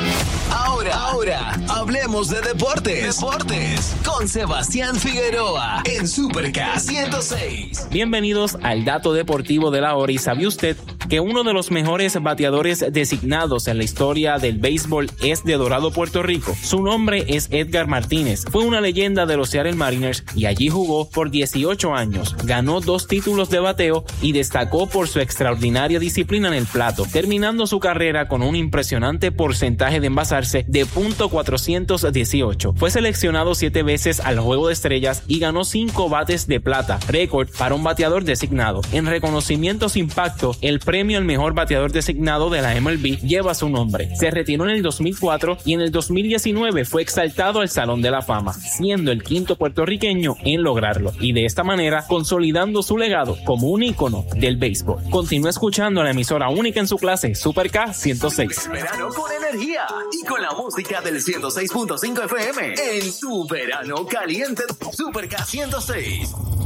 Ahora, hablemos de deportes con Sebastián Figueroa en Super K106. Bienvenidos al dato deportivo de la hora. ¿Y sabía usted que uno de los mejores bateadores designados en la historia del béisbol es de Dorado, Puerto Rico? Su nombre es Edgar Martínez. Fue una leyenda de los Seattle Mariners y allí jugó por 18 años. Ganó 2 títulos de bateo y destacó por su extraordinaria disciplina en el plato, terminando su carrera con un impresionante porcentaje de envasarse de .418. Fue seleccionado 7 veces al Juego de Estrellas y ganó 5 bates de plata, récord para un bateador designado. En reconocimiento a su impacto, el premio al mejor bateador designado de la MLB lleva su nombre. Se retiró en el 2004 y en el 2019 fue exaltado al Salón de la Fama, siendo el 5º puertorriqueño en lograrlo y de esta manera consolidando su legado como un ícono del béisbol. Continúa escuchando la emisora única en su clase, Super K106. Verano con energía y con la música del 106.5 FM en tu verano caliente. Super K106.